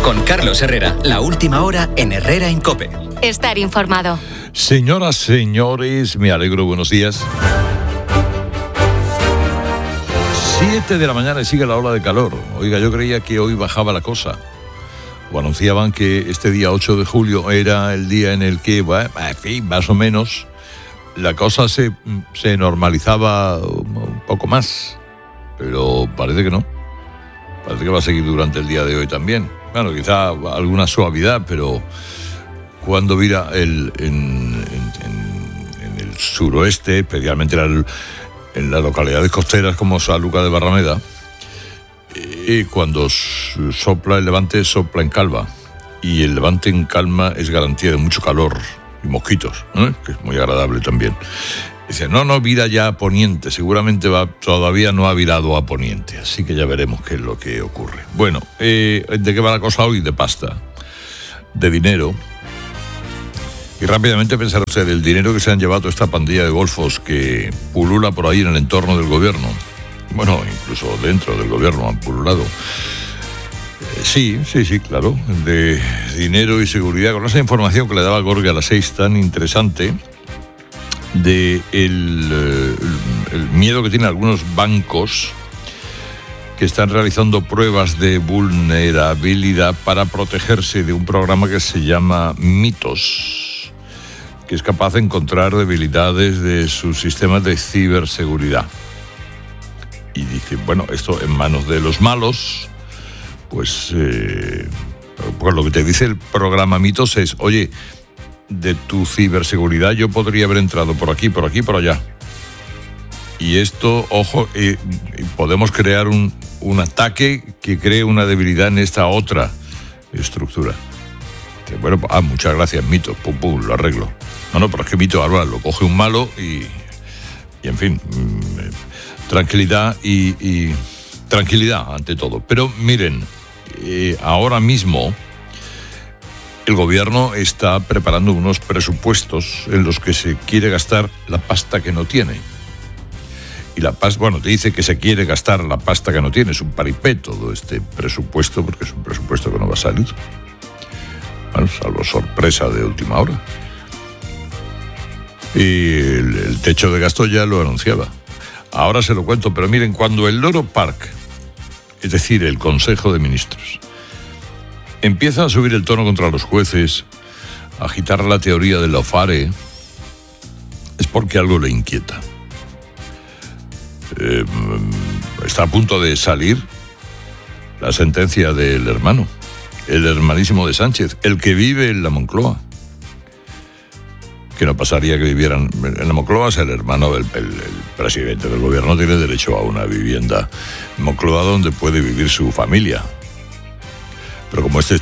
Con Carlos Herrera, la última hora en Herrera en COPE. Estar informado. Señoras, señores, me alegro, buenos días. 7 de la mañana y sigue la ola de calor. Oiga, yo creía que hoy bajaba la cosa. O anunciaban que este día 8 de julio era el día en el que, bueno, en fin, más o menos, la cosa se normalizaba un poco más. Pero parece que no. Parece que va a seguir durante el día de hoy también. Bueno, quizá alguna suavidad, pero cuando vira en el suroeste, especialmente en las localidades costeras como Sanlúcar de Barrameda, y cuando sopla el levante, sopla en calma. Y el levante en calma es garantía de mucho calor y mosquitos, ¿eh? Que es muy agradable también. Dice, no vira ya a poniente, seguramente todavía no ha virado a poniente, así que ya veremos qué es lo que ocurre. Bueno, ¿de qué va la cosa hoy? De pasta, de dinero. Y rápidamente pensará usted, el dinero que se han llevado esta pandilla de golfos que pulula por ahí en el entorno del gobierno. Bueno, incluso dentro del gobierno han pululado. Sí, claro, de dinero y seguridad. Con esa información que le daba Gorga a las 6 tan interesante, de el miedo que tienen algunos bancos que están realizando pruebas de vulnerabilidad para protegerse de un programa que se llama Mitos, que es capaz de encontrar debilidades de sus sistemas de ciberseguridad. Y dice, bueno, esto en manos de los malos, pues lo que te dice el programa Mitos es, oye, de tu ciberseguridad yo podría haber entrado por aquí, por allá. Y esto, ojo, podemos crear un ataque que cree una debilidad en esta otra estructura. Bueno, muchas gracias, Mito, pum, lo arreglo. No, pero es que Mito ahora lo coge un malo y en fin, tranquilidad y tranquilidad ante todo. Pero miren, ahora mismo el gobierno está preparando unos presupuestos en los que se quiere gastar la pasta que no tiene. Y la pasta, bueno, te dice que se quiere gastar la pasta que no tiene. Es un paripé todo este presupuesto, porque es un presupuesto que no va a salir. Bueno, salvo sorpresa de última hora. Y el techo de gasto ya lo anunciaba. Ahora se lo cuento, pero miren, cuando el Loro Park, es decir, el Consejo de Ministros, empieza a subir el tono contra los jueces, a agitar la teoría del lawfare, es porque algo le inquieta. Está a punto de salir la sentencia del hermano, el hermanísimo de Sánchez, el que vive en la Moncloa. Que no pasaría que vivieran en la Moncloa, es el hermano del presidente del gobierno, tiene derecho a una vivienda en Moncloa donde puede vivir su familia. Pero como este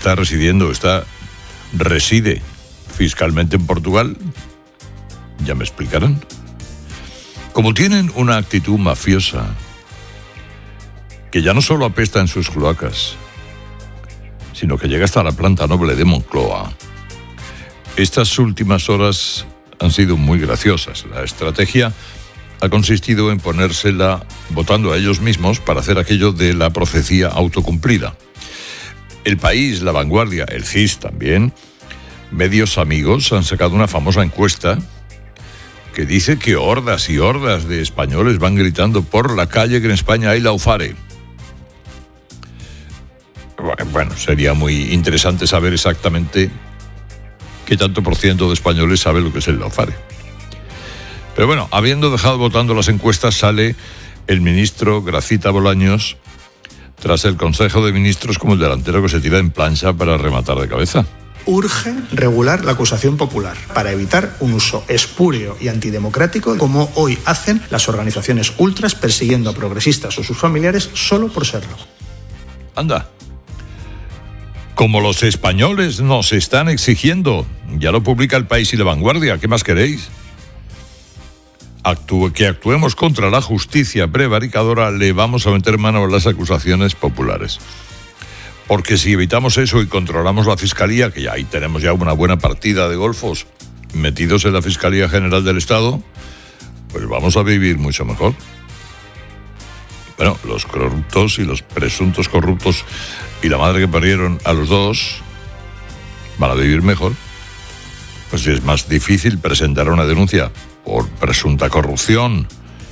reside fiscalmente en Portugal, ya me explicarán. Como tienen una actitud mafiosa, que ya no solo apesta en sus cloacas, sino que llega hasta la planta noble de Moncloa, estas últimas horas han sido muy graciosas. La estrategia ha consistido en ponérsela votando a ellos mismos para hacer aquello de la profecía autocumplida. El País, La Vanguardia, el CIS también, medios amigos han sacado una famosa encuesta que dice que hordas y hordas de españoles van gritando por la calle que en España hay lawfare. Bueno, sería muy interesante saber exactamente qué tanto por ciento de españoles sabe lo que es el lawfare. Pero bueno, habiendo dejado votando las encuestas, sale el ministro Gracita Bolaños tras el Consejo de Ministros como el delantero que se tira en plancha para rematar de cabeza. Urge regular la acusación popular para evitar un uso espúreo y antidemocrático como hoy hacen las organizaciones ultras persiguiendo a progresistas o sus familiares solo por serlo. Anda. Como los españoles nos están exigiendo, ya lo publica El País y La Vanguardia, ¿qué más queréis? Que actuemos contra la justicia prevaricadora, le vamos a meter mano a las acusaciones populares. Porque si evitamos eso y controlamos la Fiscalía, que ya ahí tenemos ya una buena partida de golfos metidos en la Fiscalía General del Estado, pues vamos a vivir mucho mejor. Bueno, los corruptos y los presuntos corruptos y la madre que parieron a los dos van a vivir mejor, pues es más difícil presentar una denuncia por presunta corrupción.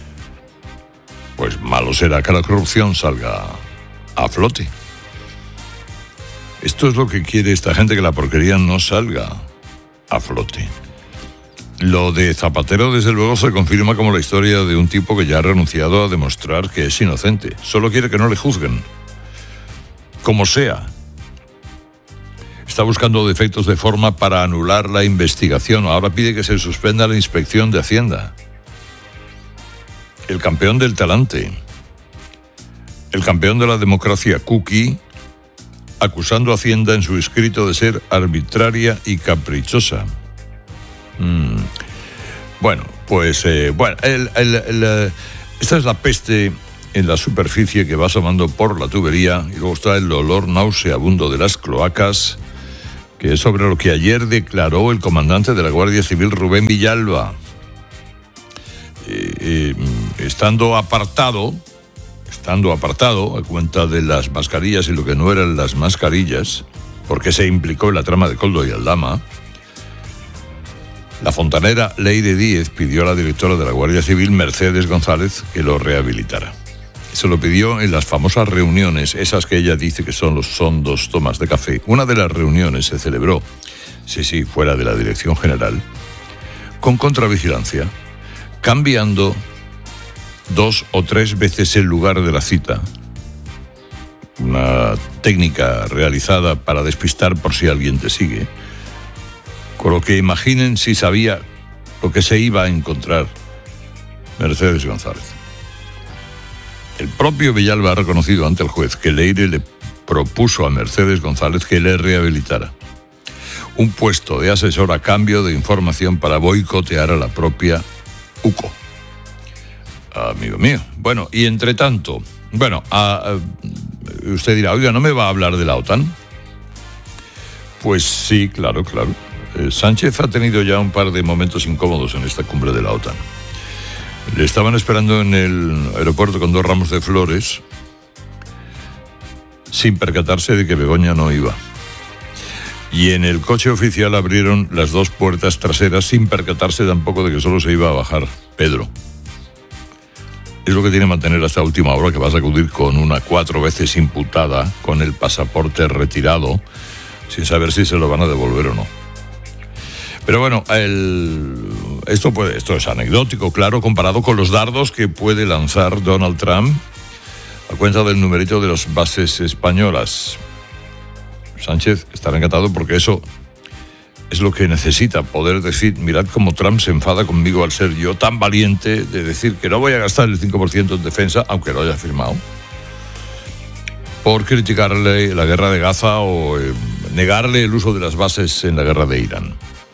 Pues malo será que la corrupción salga a flote. Esto es lo que quiere esta gente, que la porquería no salga a flote. Lo de Zapatero, desde luego, se confirma como la historia de un tipo que ya ha renunciado a demostrar que es inocente. Solo quiere que no le juzguen. Como sea. Está buscando defectos de forma para anular la investigación. Ahora pide que se suspenda la inspección de Hacienda. El campeón del talante. El campeón de la democracia, Kuki, acusando a Hacienda en su escrito de ser arbitraria y caprichosa. Bueno, pues esta es la peste en la superficie que va asomando por la tubería, y luego está el olor nauseabundo de las cloacas, que es sobre lo que ayer declaró el comandante de la Guardia Civil, Rubén Villalba, estando apartado a cuenta de las mascarillas y lo que no eran las mascarillas, porque se implicó en la trama de Koldo y Aldama. La fontanera Leire Díez pidió a la directora de la Guardia Civil, Mercedes González, que lo rehabilitara. Se lo pidió en las famosas reuniones, esas que ella dice que son 2 tomas de café. Una de las reuniones se celebró, fuera de la dirección general, con contravigilancia, cambiando 2 o 3 veces el lugar de la cita. Una técnica realizada para despistar por si alguien te sigue. Con lo que imaginen si sabía lo que se iba a encontrar Mercedes González. El propio Villalba ha reconocido ante el juez que Leire le propuso a Mercedes González que le rehabilitara un puesto de asesor a cambio de información para boicotear a la propia UCO. Amigo mío. Bueno, y entre tanto, usted dirá, oiga, ¿no me va a hablar de la OTAN? Pues sí, claro. Sánchez ha tenido ya un par de momentos incómodos en esta cumbre de la OTAN. Le estaban esperando en el aeropuerto con 2 ramos de flores, sin percatarse de que Begoña no iba. Y en el coche oficial abrieron las 2 puertas traseras, sin percatarse tampoco de que solo se iba a bajar Pedro. Es lo que tiene mantener hasta última hora, que vas a acudir con una 4 veces imputada, con el pasaporte retirado, sin saber si se lo van a devolver o no. Pero bueno, esto es anecdótico, claro, comparado con los dardos que puede lanzar Donald Trump a cuenta del numerito de las bases españolas. Sánchez estará encantado porque eso es lo que necesita, poder decir, mirad cómo Trump se enfada conmigo al ser yo tan valiente de decir que no voy a gastar el 5% en defensa, aunque lo haya firmado, por criticarle la guerra de Gaza o negarle el uso de las bases en la guerra de Irán.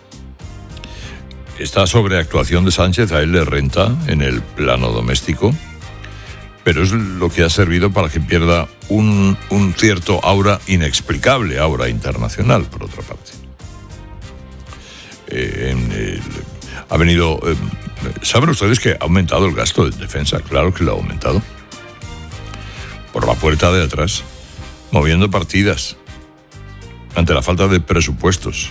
Esta sobreactuación de Sánchez a él le renta en el plano doméstico, pero es lo que ha servido para que pierda un cierto aura inexplicable, aura internacional, por otra parte. Ha venido... ¿Saben ustedes que ha aumentado el gasto de defensa? Claro que lo ha aumentado. Por la puerta de atrás, moviendo partidas, ante la falta de presupuestos.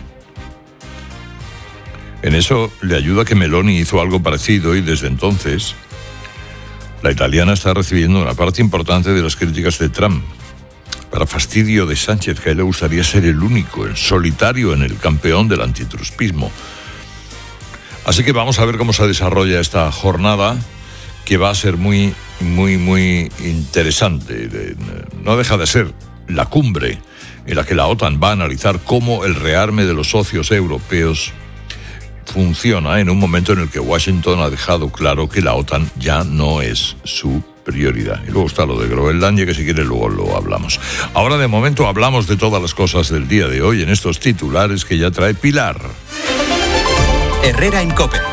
En eso le ayuda que Meloni hizo algo parecido y desde entonces la italiana está recibiendo una parte importante de las críticas de Trump. Para fastidio de Sánchez, que a él le gustaría ser el único, el solitario en el campeón del antitruspismo. Así que vamos a ver cómo se desarrolla esta jornada, que va a ser muy, muy, muy interesante. No deja de ser la cumbre en la que la OTAN va a analizar cómo el rearme de los socios europeos funciona en un momento en el que Washington ha dejado claro que la OTAN ya no es su prioridad. Y luego está lo de Groenlandia, que si quiere luego lo hablamos. Ahora de momento hablamos de todas las cosas del día de hoy en estos titulares que ya trae Pilar. Herrera en COPE.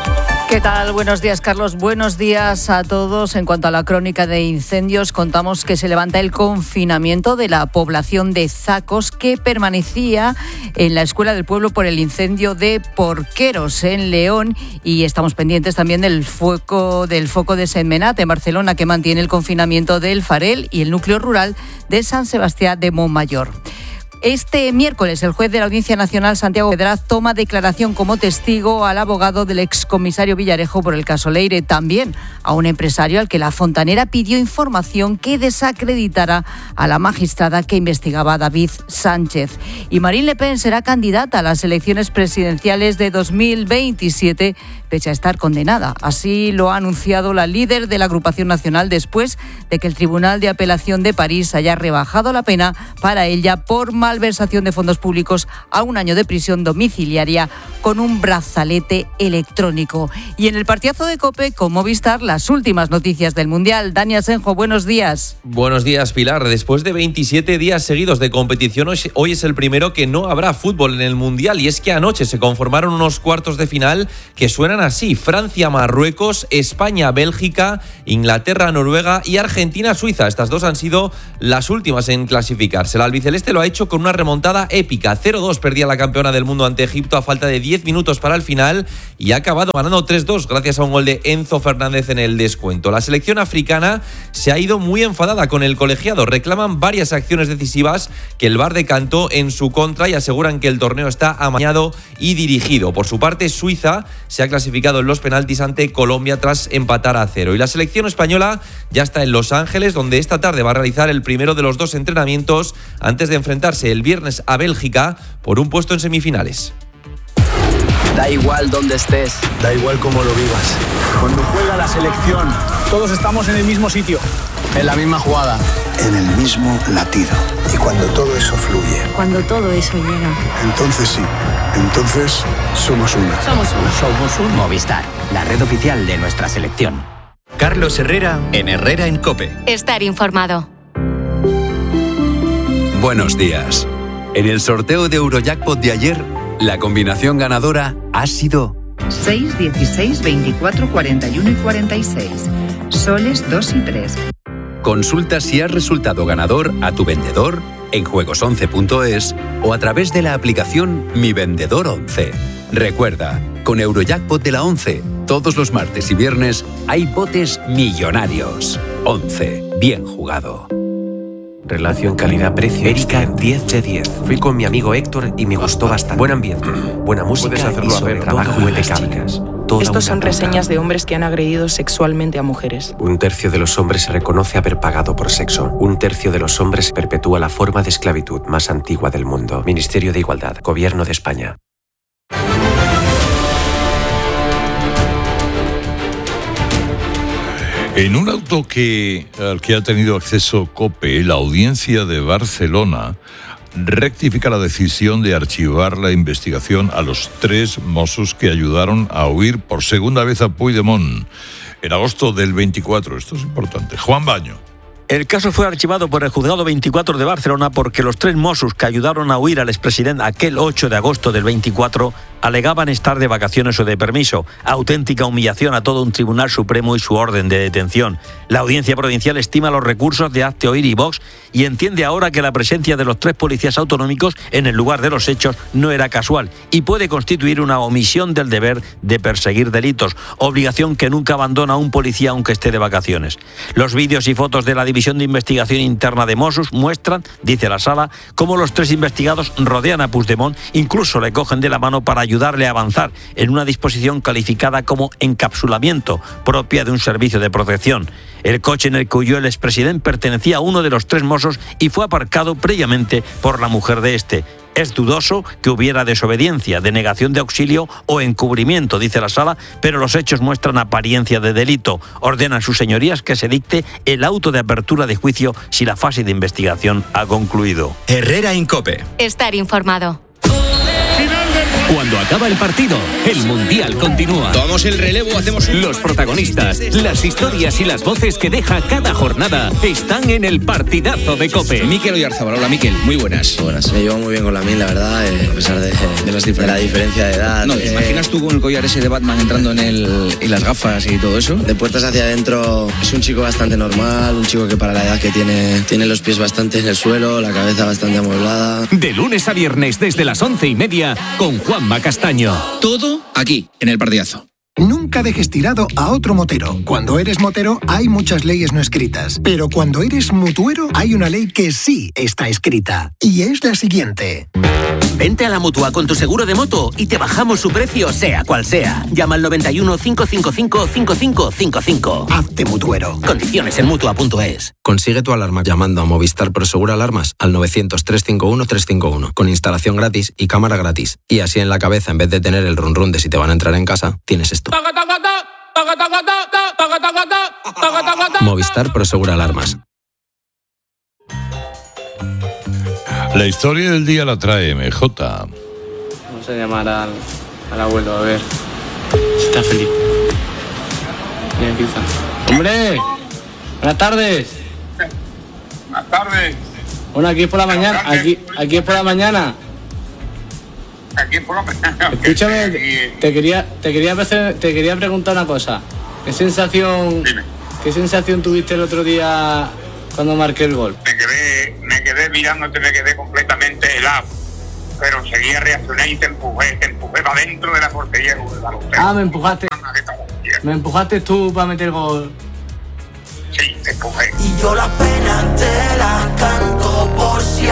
¿Qué tal? Buenos días, Carlos. Buenos días a todos. En cuanto a la crónica de incendios, contamos que se levanta el confinamiento de la población de Zacos, que permanecía en la escuela del pueblo por el incendio de Porqueros, en León. Y estamos pendientes también del foco de Sentmenat, en Barcelona, que mantiene el confinamiento del Farel y el núcleo rural de San Sebastián de Montmayor. Este miércoles, el juez de la Audiencia Nacional, Santiago Pedraz, toma declaración como testigo al abogado del excomisario Villarejo por el caso Leire, también a un empresario al que la Fontanera pidió información que desacreditara a la magistrada que investigaba a David Sánchez. Y Marine Le Pen será candidata a las elecciones presidenciales de 2027, pese a estar condenada. Así lo ha anunciado la líder de la agrupación nacional después de que el Tribunal de Apelación de París haya rebajado la pena para ella por malversación de fondos públicos a 1 año de prisión domiciliaria con un brazalete electrónico. Y en el partidazo de COPE con Movistar, las últimas noticias del Mundial. Dani Asenjo, buenos días. Buenos días, Pilar. Después de 27 días seguidos de competición, hoy es el primero que no habrá fútbol en el Mundial, y es que anoche se conformaron unos cuartos de final que suenan así: Francia-Marruecos, España-Bélgica, Inglaterra-Noruega y Argentina-Suiza. Estas dos han sido las últimas en clasificarse. El albiceleste lo ha hecho con una remontada épica. 0-2 perdía la campeona del mundo ante Egipto a falta de 10 minutos para el final y ha acabado ganando 3-2 gracias a un gol de Enzo Fernández en el descuento. La selección africana se ha ido muy enfadada con el colegiado. Reclaman varias acciones decisivas que el VAR decantó en su contra y aseguran que el torneo está amañado y dirigido. Por su parte, Suiza se ha clasificado en los penaltis ante Colombia tras empatar a 0. Y la selección española ya está en Los Ángeles, donde esta tarde va a realizar el primero de los 2 entrenamientos antes de enfrentarse el viernes a Bélgica por un puesto en semifinales. Da igual dónde estés, da igual cómo lo vivas. Cuando juega la selección, todos estamos en el mismo sitio, en la misma jugada, en el mismo latido. Y cuando todo eso fluye, cuando todo eso llega, entonces sí, entonces somos uno. Somos uno. Movistar, la red oficial de nuestra selección. Carlos Herrera en Herrera en COPE. Estar informado. Buenos días. En el sorteo de Eurojackpot de ayer, la combinación ganadora ha sido 6, 16, 24, 41 y 46. Soles 2 y 3. Consulta si has resultado ganador a tu vendedor en juegos11.es o a través de la aplicación Mi Vendedor 11. Recuerda, con Eurojackpot de la 11, todos los martes y viernes hay botes millonarios. 11. Bien jugado. Relación calidad-precio. Erika, 10 de 10. Fui con mi amigo Héctor y me gustó bastante. Buen ambiente, buena música y sobre trabajo impecable. Estos son reseñas de hombres que han agredido sexualmente a mujeres. 1/3 de los hombres se reconoce haber pagado por sexo. 1/3 de los hombres perpetúa la forma de esclavitud más antigua del mundo. Ministerio de Igualdad, Gobierno de España. En un auto al que ha tenido acceso COPE, la Audiencia de Barcelona rectifica la decisión de archivar la investigación a los 3 Mossos que ayudaron a huir por segunda vez a Puigdemont en agosto del 24. Esto es importante. Juan Baño. El caso fue archivado por el Juzgado 24 de Barcelona porque los 3 Mossos que ayudaron a huir al expresidente aquel 8 de agosto del 24 alegaban estar de vacaciones o de permiso. Auténtica humillación a todo un Tribunal Supremo y su orden de detención. La Audiencia Provincial estima los recursos de Hazte Oír y Vox y entiende ahora que la presencia de los 3 policías autonómicos en el lugar de los hechos no era casual y puede constituir una omisión del deber de perseguir delitos, obligación que nunca abandona un policía aunque esté de vacaciones. Los vídeos y fotos de la División de Investigación Interna de Mossos muestran, dice la Sala, cómo los 3 investigados rodean a Puigdemont, incluso le cogen de la mano para ayudarle a avanzar en una disposición calificada como encapsulamiento, propia de un servicio de protección. El coche en el que huyó el expresidente pertenecía a uno de los 3 Mossos y fue aparcado previamente por la mujer de este. Es dudoso que hubiera desobediencia, denegación de auxilio o encubrimiento, dice la Sala, pero los hechos muestran apariencia de delito. Ordenan sus señorías que se dicte el auto de apertura de juicio si la fase de investigación ha concluido. Herrera en COPE. Estar informado. Cuando acaba el partido, el Mundial continúa. Tomamos el relevo, hacemos Los protagonistas, las historias y las voces que deja cada jornada están en el partidazo de COPE. Mikel Oyarzabal. Hola, Mikel. Muy buenas. Buenas. Me llevo muy bien con la la verdad, a pesar de la diferencia de edad. No, ¿te imaginas tú con el collar ese de Batman entrando y las gafas y todo eso? De puertas hacia adentro es un chico bastante normal, un chico que para la edad que tiene los pies bastante en el suelo, la cabeza bastante amueblada. De lunes a viernes desde las 11:30 con Juanma Castaño. Todo aquí, en el partidazo. Nunca dejes tirado a otro motero. Cuando eres motero hay muchas leyes no escritas, pero cuando eres mutuero hay una ley que sí está escrita, y es la siguiente. Vente a la Mutua con tu seguro de moto y te bajamos su precio sea cual sea. Llama al 91 555 5555. Hazte mutuero. Condiciones en Mutua.es. Consigue tu alarma llamando a Movistar Prosegur Alarmas al 900 351 351 con instalación gratis y cámara gratis. Y así en la cabeza, en vez de tener el run run de si te van a entrar en casa, tienes esto. Movistar Prosegur Alarmas. La historia del día la trae MJ. Vamos a llamar al abuelo, a ver si está feliz. Y empieza. ¡Hombre! ¡Buenas tardes! Buenas tardes. Bueno, aquí es por la mañana. Aquí es por la mañana. Aquí es por la mañana. Escúchame, te quería preguntar una cosa. ¿Qué sensación tuviste el otro día cuando marqué el gol? Me quedé mirándote, me quedé completamente helado. Pero enseguida reaccioné y te empujé para dentro de la portería. Ah, me empujaste. ¿Me empujaste tú para meter gol? Sí, te empujé. Y yo las penas te las canto por si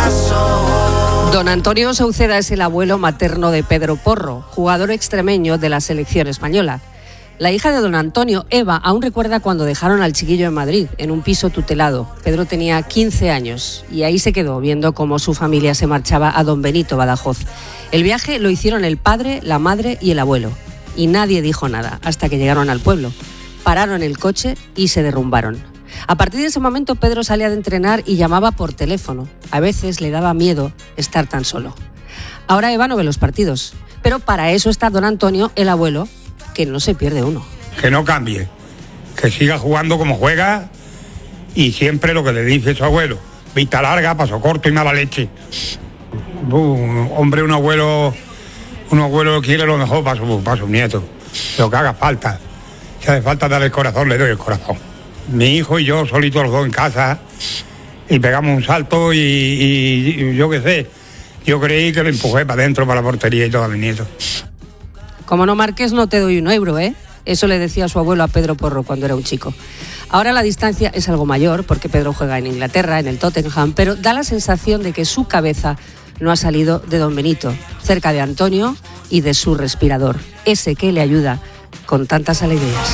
acaso. Don Antonio Sauceda es el abuelo materno de Pedro Porro, jugador extremeño de la selección española. La hija de don Antonio, Eva, aún recuerda cuando dejaron al chiquillo en Madrid, en un piso tutelado. Pedro tenía 15 años y ahí se quedó viendo cómo su familia se marchaba a Don Benito, Badajoz. El viaje lo hicieron el padre, la madre y el abuelo. Y nadie dijo nada hasta que llegaron al pueblo. Pararon el coche y se derrumbaron. A partir de ese momento Pedro salía de entrenar y llamaba por teléfono. A veces le daba miedo estar tan solo. Ahora Eva no ve los partidos, pero para eso está don Antonio, el abuelo, que no se pierde uno. Que no cambie, que siga jugando como juega y siempre lo que le dice su abuelo: vista larga, paso corto y mala leche. Hombre, un abuelo quiere lo mejor para su nieto, lo que haga falta. Si hace falta darle el corazón, le doy el corazón. Mi hijo y yo solitos los dos en casa y pegamos un salto y yo qué sé, yo creí que lo empujé para adentro, para la portería y todo a mi nieto. Como no marques, no te doy un euro, ¿eh? Eso le decía su abuelo a Pedro Porro cuando era un chico. Ahora la distancia es algo mayor porque Pedro juega en Inglaterra, en el Tottenham, pero da la sensación de que su cabeza no ha salido de Don Benito, cerca de Antonio y de su respirador, ese que le ayuda con tantas alegrías.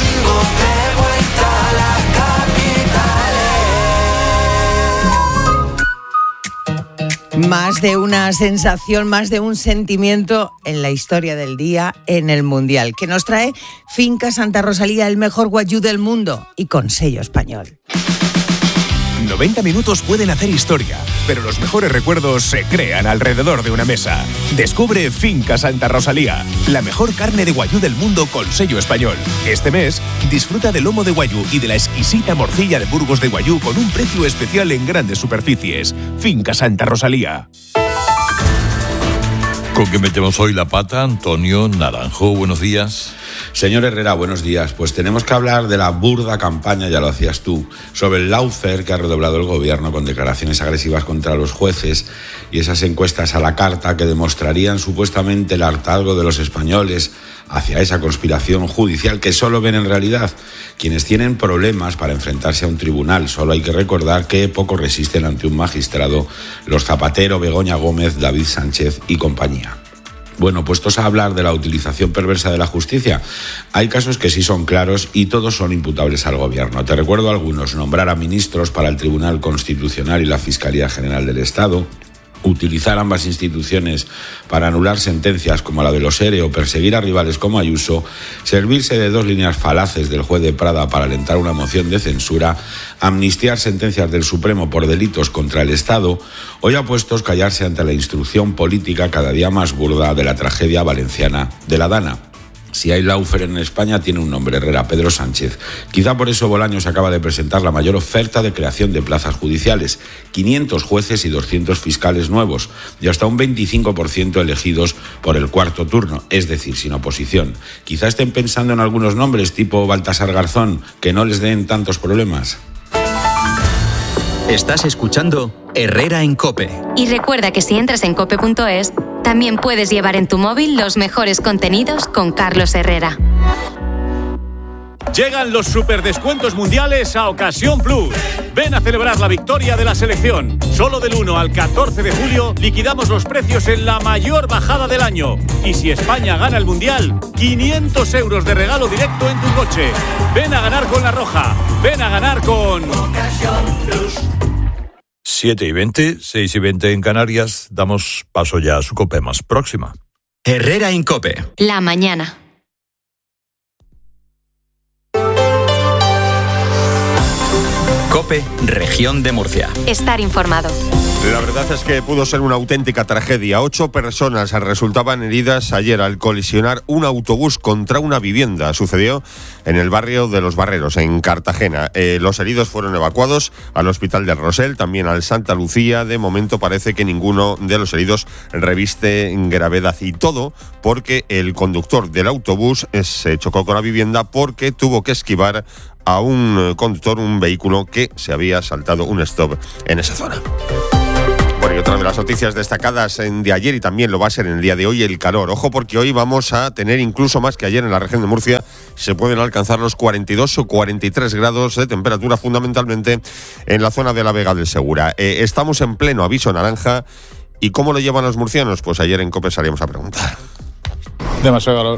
Más de una sensación, más de un sentimiento en la historia del día en el Mundial, que nos trae Finca Santa Rosalía, el mejor guayú del mundo y con sello español. 90 minutos pueden hacer historia, pero los mejores recuerdos se crean alrededor de una mesa. Descubre Finca Santa Rosalía, la mejor carne de guayú del mundo con sello español. Este mes, disfruta del lomo de guayú y de la exquisita morcilla de Burgos de guayú con un precio especial en grandes superficies. Finca Santa Rosalía. ¿Con qué metemos hoy la pata? Antonio Naranjo, buenos días. Señor Herrera, buenos días. Pues tenemos que hablar de la burda campaña, ya lo hacías tú, sobre el lawfare que ha redoblado el gobierno con declaraciones agresivas contra los jueces y esas encuestas a la carta que demostrarían supuestamente el hartazgo de los españoles hacia esa conspiración judicial que solo ven en realidad quienes tienen problemas para enfrentarse a un tribunal. Solo hay que recordar que poco resisten ante un magistrado los Zapatero, Begoña Gómez, David Sánchez y compañía. Bueno, puestos a hablar de la utilización perversa de la justicia, hay casos que sí son claros y todos son imputables al gobierno. Te recuerdo algunos: nombrar a ministros para el Tribunal Constitucional y la Fiscalía General del Estado, Utilizar ambas instituciones para anular sentencias como la de los ERE o perseguir a rivales como Ayuso, servirse de dos líneas falaces del juez de Prada para alentar una moción de censura, amnistiar sentencias del Supremo por delitos contra el Estado, hoy ha puesto callarse ante la instrucción política cada día más burda de la tragedia valenciana de la Dana. Si hay lawfare en España, tiene un nombre, Herrera, Pedro Sánchez. Quizá por eso Bolaños acaba de presentar la mayor oferta de creación de plazas judiciales, 500 jueces y 200 fiscales nuevos, y hasta un 25% elegidos por el cuarto turno, es decir, sin oposición. Quizá estén pensando en algunos nombres tipo Baltasar Garzón, que no les den tantos problemas. Estás escuchando Herrera en COPE. Y recuerda que si entras en cope.es, también puedes llevar en tu móvil los mejores contenidos con Carlos Herrera. Llegan los superdescuentos mundiales a Ocasión Plus. Ven a celebrar la victoria de la selección. Solo del 1 al 14 de julio liquidamos los precios en la mayor bajada del año. Y si España gana el mundial, 500 euros de regalo directo en tu coche. Ven a ganar con La Roja. Ven a ganar con Ocasión Plus. 7:20, 6:20 en Canarias. Damos paso ya a su COPE más próxima. Herrera en COPE. La mañana. COPE, Región de Murcia. Estar informado. La verdad es que pudo ser una auténtica tragedia. 8 personas resultaban heridas ayer al colisionar un autobús contra una vivienda. Sucedió en el barrio de Los Barreros, en Cartagena. Los heridos fueron evacuados al hospital de Rosell, también al Santa Lucía. De momento parece que ninguno de los heridos reviste gravedad. Y todo porque el conductor del autobús se chocó con la vivienda porque tuvo que esquivar a un conductor, un vehículo que se había saltado un stop en esa zona. Bueno, y otra de las noticias destacadas de ayer, y también lo va a ser en el día de hoy, el calor. Ojo, porque hoy vamos a tener incluso más que ayer en la región de Murcia. Se pueden alcanzar los 42 o 43 grados de temperatura, fundamentalmente en la zona de la Vega del Segura. Estamos en pleno aviso naranja. ¿Y cómo lo llevan los murcianos? Pues ayer en COPE salíamos a preguntar. Demasiado calor.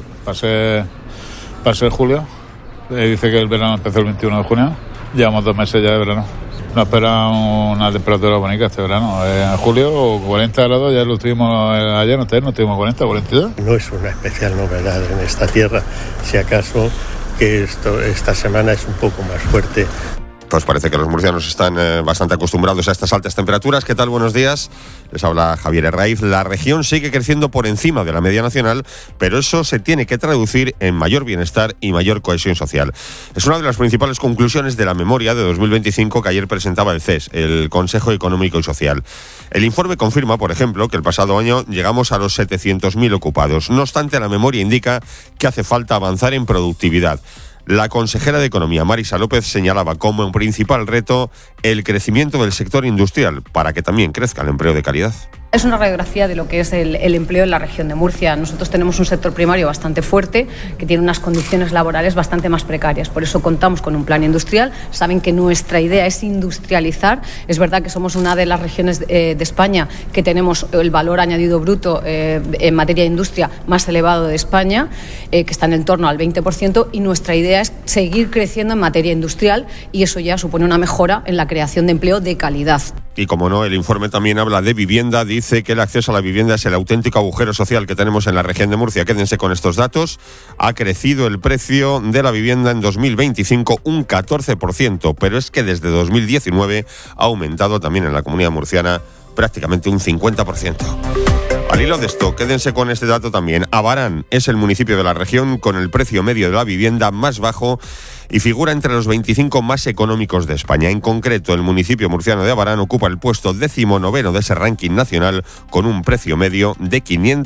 Pasé julio. Dice que el verano empezó el 21 de junio. Llevamos 2 meses ya de verano. Nos espera una temperatura bonita este verano. En julio, 40 grados, ya lo tuvimos ayer, no tuvimos 40, 42. No es una especial novedad en esta tierra, si acaso que esta semana es un poco más fuerte. Pues parece que los murcianos están bastante acostumbrados a estas altas temperaturas. ¿Qué tal? Buenos días. Les habla Javier Herraiz. La región sigue creciendo por encima de la media nacional, pero eso se tiene que traducir en mayor bienestar y mayor cohesión social. Es una de las principales conclusiones de la memoria de 2025 que ayer presentaba el CES, el Consejo Económico y Social. El informe confirma, por ejemplo, que el pasado año llegamos a los 700.000 ocupados. No obstante, la memoria indica que hace falta avanzar en productividad. La consejera de Economía, Marisa López, señalaba como un principal reto el crecimiento del sector industrial para que también crezca el empleo de calidad. Es una radiografía de lo que es el empleo en la región de Murcia. Nosotros tenemos un sector primario bastante fuerte que tiene unas condiciones laborales bastante más precarias. Por eso contamos con un plan industrial. Saben que nuestra idea es industrializar. Es verdad que somos una de las regiones de España que tenemos el valor añadido bruto en materia de industria más elevado de España, que está en torno al 20%, y nuestra idea es seguir creciendo en materia industrial, y eso ya supone una mejora en la creación de empleo de calidad. Y como no, el informe también habla de vivienda. Dice que el acceso a la vivienda es el auténtico agujero social que tenemos en la región de Murcia. Quédense con estos datos. Ha crecido el precio de la vivienda en 2025 un 14%, pero es que desde 2019 ha aumentado también en la comunidad murciana prácticamente un 50%. Al hilo de esto, quédense con este dato también. Abarán es el municipio de la región con el precio medio de la vivienda más bajo y figura entre los 25 más económicos de España. En concreto, el municipio murciano de Abarán ocupa el puesto 19º de ese ranking nacional con un precio medio de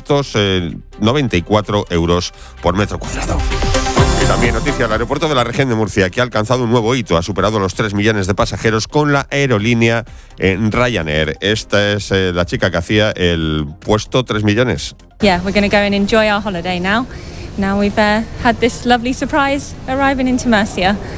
594 euros por metro cuadrado. Y también noticia del aeropuerto de la región de Murcia, que ha alcanzado un nuevo hito, ha superado los 3 millones de pasajeros con la aerolínea Ryanair. Esta es la chica que hacía el puesto 3 millones. Yeah, we're going to go and enjoy our holiday now. Now we've had this lovely surprise arriving into Murcia.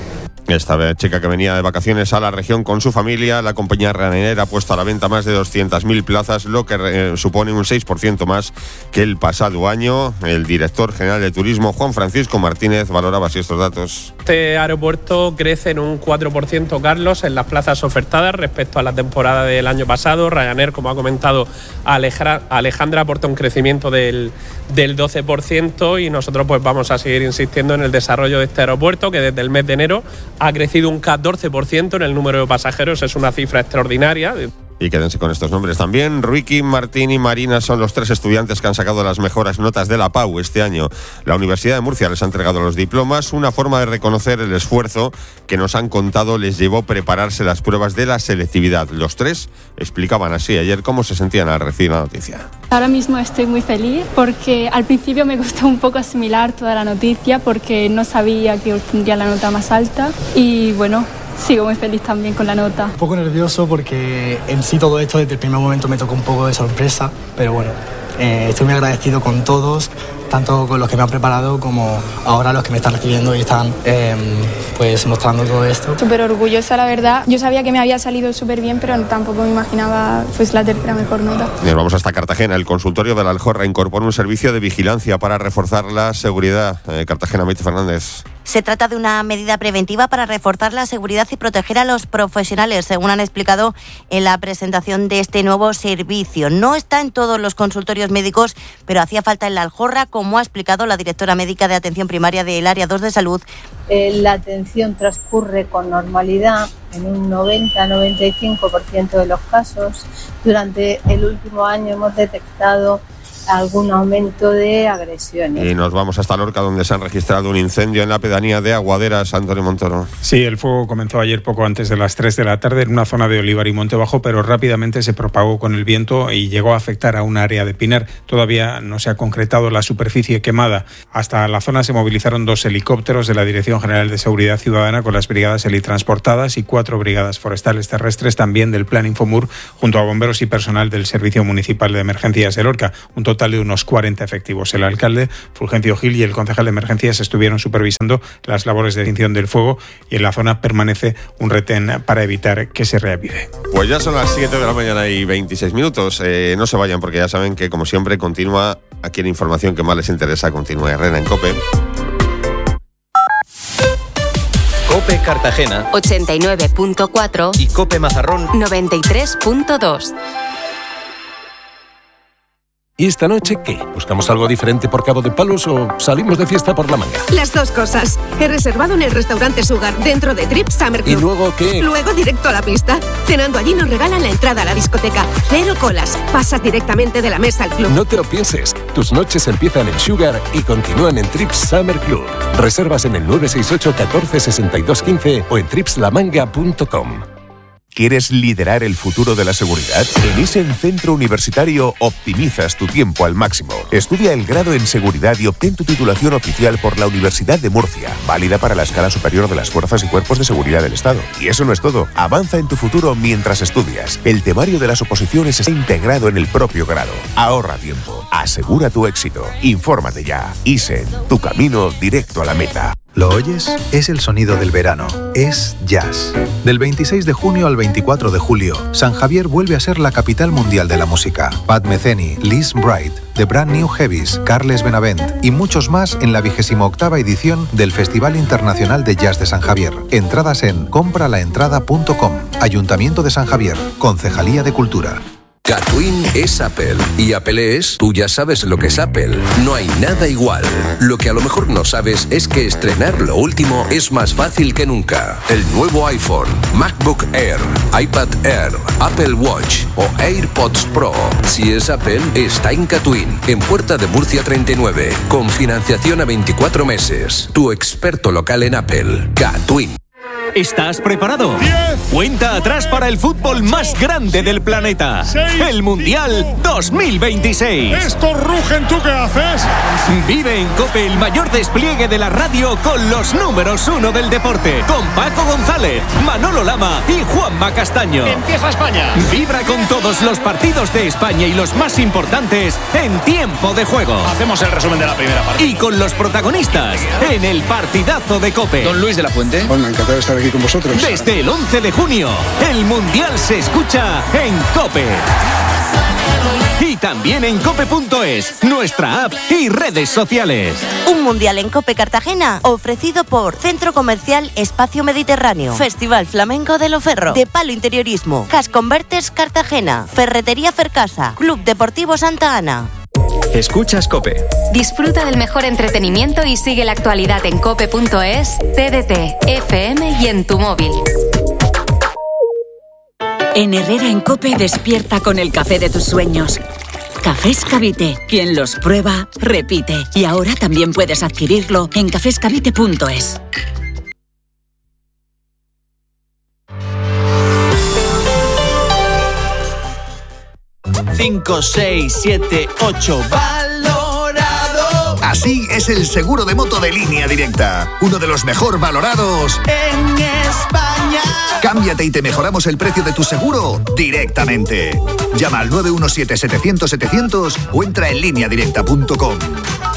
Esta chica que venía de vacaciones a la región con su familia, la compañía Ryanair ha puesto a la venta más de 200.000 plazas, lo que supone un 6% más que el pasado año. El director general de Turismo, Juan Francisco Martínez, valoraba así estos datos. Este aeropuerto crece en un 4%, Carlos, en las plazas ofertadas respecto a la temporada del año pasado. Ryanair, como ha comentado Alejandra, aporta un crecimiento del 12% y nosotros pues vamos a seguir insistiendo en el desarrollo de este aeropuerto, que desde el mes de enero ha crecido un 14% en el número de pasajeros. Es una cifra extraordinaria. Y quédense con estos nombres también. Ruiki, Martín y Marina son los 3 estudiantes que han sacado las mejores notas de la PAU este año. La Universidad de Murcia les ha entregado los diplomas, una forma de reconocer el esfuerzo que nos han contado les llevó prepararse las pruebas de la selectividad. Los 3 explicaban así ayer cómo se sentían al recibir la noticia. Ahora mismo estoy muy feliz porque al principio me costó un poco asimilar toda la noticia porque no sabía que obtendría la nota más alta y bueno, sigo muy feliz también con la nota. Un poco nervioso porque en sí todo esto desde el primer momento me tocó un poco de sorpresa, pero bueno, estoy muy agradecido con todos, tanto con los que me han preparado como ahora los que me están recibiendo y están pues mostrando todo esto. Súper orgullosa, la verdad. Yo sabía que me había salido súper bien, pero tampoco me imaginaba pues la tercera mejor nota. Nos vamos hasta Cartagena. El consultorio de la Aljorra incorpora un servicio de vigilancia para reforzar la seguridad. Cartagena, Maite Fernández. Se trata de una medida preventiva para reforzar la seguridad y proteger a los profesionales, según han explicado en la presentación de este nuevo servicio. No está en todos los consultorios médicos, pero hacía falta en la Aljorra, como ha explicado la directora médica de atención primaria del Área 2 de Salud. La atención transcurre con normalidad en un 90-95% de los casos. Durante el último año hemos detectado algún aumento de agresiones. Y nos vamos hasta Lorca, donde se han registrado un incendio en la pedanía de Aguaderas. Antonio Montoro. Sí, el fuego comenzó ayer poco antes de las 3 de la tarde en una zona de Olivar y Montebajo, pero rápidamente se propagó con el viento y llegó a afectar a un área de Pinar. Todavía no se ha concretado la superficie quemada. Hasta la zona se movilizaron 2 helicópteros de la Dirección General de Seguridad Ciudadana con las brigadas helitransportadas y 4 brigadas forestales terrestres, también del Plan Infomur, junto a bomberos y personal del Servicio Municipal de Emergencias de Lorca. Un total de unos 40 efectivos. El alcalde, Fulgencio Gil, y el concejal de emergencias estuvieron supervisando las labores de extinción del fuego y en la zona permanece un retén para evitar que se reavive. Pues ya son las 7 de la mañana y 26 minutos. No se vayan porque ya saben que, como siempre, continúa aquí en información que más les interesa. Continúa Herrera en COPE. COPE Cartagena 89.4 y COPE Mazarrón 93.2. ¿Y esta noche qué? ¿Buscamos algo diferente por Cabo de Palos o salimos de fiesta por la manga? Las dos cosas. He reservado en el restaurante Sugar, dentro de Trip Summer Club. ¿Y luego qué? Luego directo a la pista. Cenando allí nos regalan la entrada a la discoteca. 0 colas. Pasas directamente de la mesa al club. No te lo pienses. Tus noches empiezan en Sugar y continúan en Trip Summer Club. Reservas en el 968 14 62 15 o en tripslamanga.com. ¿Quieres liderar el futuro de la seguridad? En Isen Centro Universitario optimizas tu tiempo al máximo. Estudia el grado en seguridad y obtén tu titulación oficial por la Universidad de Murcia, válida para la escala superior de las fuerzas y cuerpos de seguridad del Estado. Y eso no es todo. Avanza en tu futuro mientras estudias. El temario de las oposiciones está integrado en el propio grado. Ahorra tiempo. Asegura tu éxito. Infórmate ya. Isen, tu camino directo a la meta. ¿Lo oyes? Es el sonido del verano. Es jazz. Del 26 de junio al 24 de julio, San Javier vuelve a ser la capital mundial de la música. Pat Metheny, Liz Bright, The Brand New Heavies, Carles Benavent y muchos más en la 28ª edición del Festival Internacional de Jazz de San Javier. Entradas en compralaentrada.com. Ayuntamiento de San Javier. Concejalía de Cultura. Catwin es Apple y Apple es, tú ya sabes lo que es Apple, no hay nada igual. Lo que a lo mejor no sabes es que estrenar lo último es más fácil que nunca. El nuevo iPhone, MacBook Air, iPad Air, Apple Watch o AirPods Pro. Si es Apple, está en Catwin, en Puerta de Murcia 39, con financiación a 24 meses. Tu experto local en Apple, Catwin. ¿Estás preparado? 10. Cuenta atrás para el fútbol más grande del planeta. 6. El Mundial 2026. Estos rugen, ¿tú qué haces? Vive en COPE el mayor despliegue de la radio con los números 1 del deporte. Con Paco González, Manolo Lama y Juanma Castaño. Empieza España. Vibra con todos los partidos de España y los más importantes en tiempo de juego. Hacemos el resumen de la primera parte. Y con los protagonistas en el partidazo de COPE. Don Luis de la Fuente. Bueno, encantado de estar aquí con vosotros. Desde el 11 de junio, el Mundial se escucha en COPE. Y también en cope.es, nuestra app y redes sociales. Un Mundial en COPE Cartagena, ofrecido por Centro Comercial Espacio Mediterráneo, Festival Flamenco de Loferro, De Palo Interiorismo, Cash Converters Cartagena, Ferretería Fercasa, Club Deportivo Santa Ana. Escuchas COPE. Disfruta del mejor entretenimiento y sigue la actualidad en cope.es, TDT, FM y en tu móvil. En Herrera en COPE despierta con el café de tus sueños. Cafés Cavite. Quien los prueba, repite. Y ahora también puedes adquirirlo en cafescavite.es. 5, 6, 7, 8. ¡Valorado! Así es el seguro de moto de Línea Directa. Uno de los mejor valorados en España. Cámbiate y te mejoramos el precio de tu seguro directamente. Llama al 917-700-700 o entra en lineadirecta.com.